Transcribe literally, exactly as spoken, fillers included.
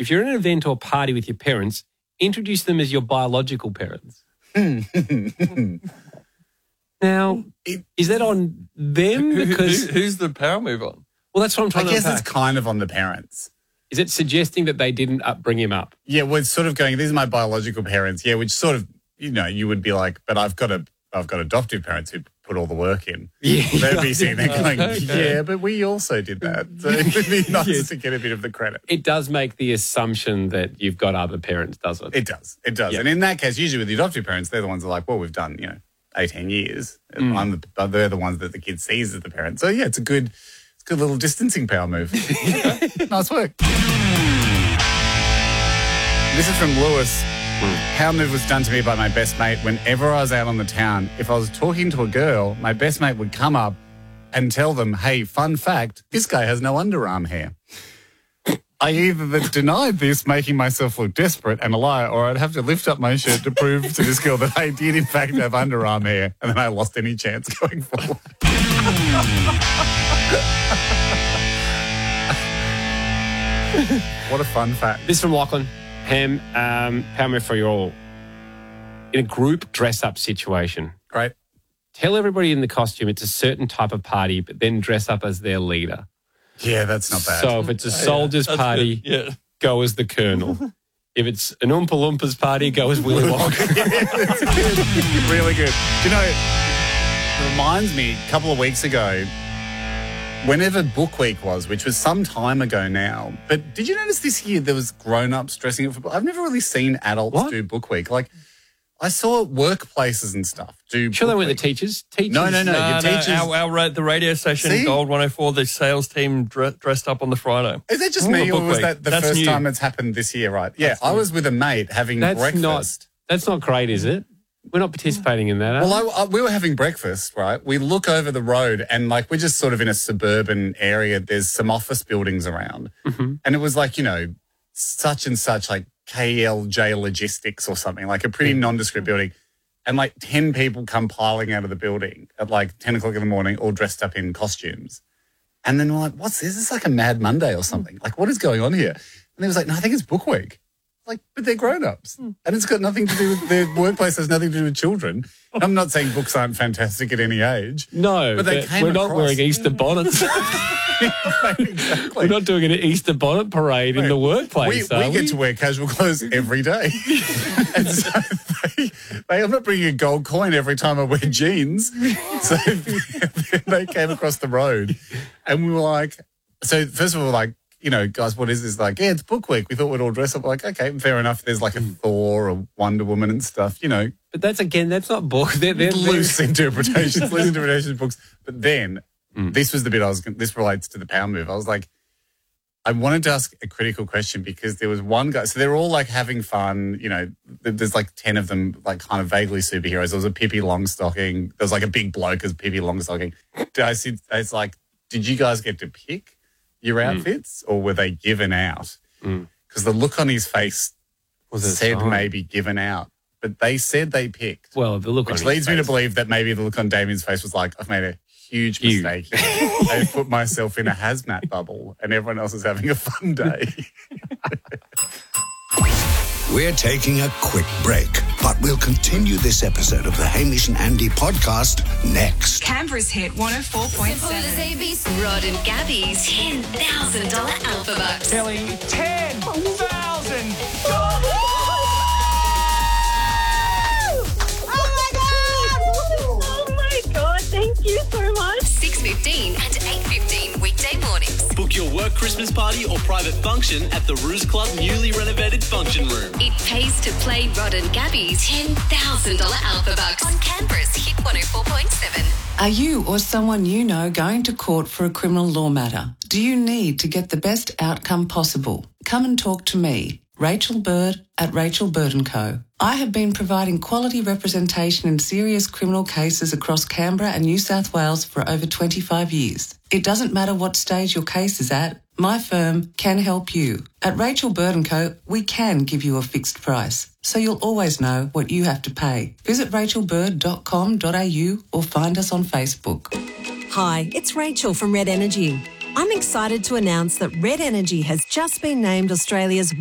if you're at an event or party with your parents, introduce them as your biological parents. Now, is that on them? Because Who, who's the power move on? Well, that's what I'm trying I to guess unpack. it's kind of on the parents. Is it suggesting that they didn't up, bring him up? Yeah, well, it's sort of going, these are my biological parents. Yeah, which sort of, you know, you would be like, but I've got a, I've got adoptive parents who put all the work in. Yeah. They'd be sitting there going, Okay. yeah, but we also did that. So it would be nice Yes. to get a bit of the credit. It does make the assumption that you've got other parents, does it? It does. It does. Yeah. And in that case, usually with the adoptive parents, they're the ones that are like, well, we've done, you know, eighteen years. Mm. I'm the, but they're the ones that the kid sees as the parent. So, yeah, it's a good, it's a good little distancing power move. Nice work. This is from Lewis. Power move was done to me by my best mate. Whenever I was out on the town, if I was talking to a girl, my best mate would come up and tell them, hey, fun fact, this guy has no underarm hair. I either denied this, making myself look desperate and a liar, or I'd have to lift up my shirt to prove to this girl that I did, in fact, have underarm hair, and then I lost any chance going forward. What a fun fact. This is from Lachlan. Ham, um, power move for you all. In a group dress-up situation, Great. tell everybody in the costume it's a certain type of party, but then dress up as their leader. Yeah, that's not bad. So if it's a soldiers That's party, good. Yeah. go as the colonel. If it's an Oompa Loompas party, go as Willy Wonka. Yeah, that's good. Really good. Do you know, it reminds me, a couple of weeks ago, whenever Book Week was, which was some time ago now, but did you notice this year there was grown-ups dressing up for book? I've never really seen adults What? do Book Week. Like, I saw workplaces and stuff do Sure, they Book weren't the Week. teachers. Teachers. No, no, no. No, your no, teachers- our, our, ra- the radio station, See? Gold one oh four, the sales team dre- dressed up on the Friday. Is that just Oh, me, or Book was Week. that the That's first new. time it's happened this year, right? Yeah, I was with a mate having That's breakfast. not. That's not great, is it? We're not participating in that. Are Well, we? I, I, we were having breakfast, right? We look over the road and, like, we're just sort of in a suburban area. There's some office buildings around. Mhm. And it was like, you know, such and such, like K L J Logistics or something, like a pretty nondescript building. And, like, ten people come piling out of the building at, like, ten o'clock in the morning, all dressed up in costumes. And then we're like, what's this? Is this like a Mad Monday or something? Like, what is going on here? And he was like, no, I think it's Book Week. Like, but they're grown-ups. And it's got nothing to do with their workplace, has nothing to do with children. I'm not saying books aren't fantastic at any age. no, but they but came we're not across- wearing Easter bonnets. Exactly. We're not doing an Easter bonnet parade in the We, workplace, we are get we? to wear casual clothes every day. And so they, they, I'm not bringing a gold coin every time I wear jeans. So they came across the road and we were like, so first of all, like, you know, guys, what is this? Like, yeah, it's Book Week. We thought we'd all dress up. Like, okay, fair enough. There's like a Thor or Wonder Woman and stuff, you know, But that's, again, that's not book. They're, they're, loose interpretations, loose interpretations of books. But then Mm. this was the bit I was, this relates to the power move. I was like, I wanted to ask a critical question because there was one guy, so they're all like having fun, you know, there- there's like ten of them, like kind of vaguely superheroes. There was a Pippi Longstocking. There was like a big bloke as Pippi Longstocking. I said, it's like, did you guys get to pick your outfits or were they given out? Mm. Because the look on his face Was it a said sign? maybe given out, but they said they picked. Well, the look on Which his leads me to face. believe that maybe the look on Damien's face was like, I've made a huge Huge. mistake here. I've put myself in a hazmat bubble and everyone else is having a fun day. We're taking a quick break, but we'll continue this episode of the Hamish and Andy podcast next. Canberra's hit one oh four point seven. Rod and Gabby's ten thousand dollars Alpha Bucks. Telling ten thousand. Oh my God, thank you so much. six fifteen and eight fifteen weekday mornings. Book your work Christmas party or private function at the Ruse Club newly renovated function room. It pays to play Rod and Gabby's ten thousand dollars Alpha Bucks on Canberra's hit one oh four point seven. Are you or someone you know going to court for a criminal law matter? Do you need to get the best outcome possible? Come and talk to me, Rachel Bird at Rachel Bird and Co. I have been providing quality representation in serious criminal cases across Canberra and New South Wales for over twenty-five years. It doesn't matter what stage your case is at, my firm can help you. At Rachel Bird and Co, we can give you a fixed price, so you'll always know what you have to pay. Visit rachel bird dot com dot a u or find us on Facebook. Hi, it's Rachel from Red Energy. I'm excited to announce that Red Energy has just been named Australia's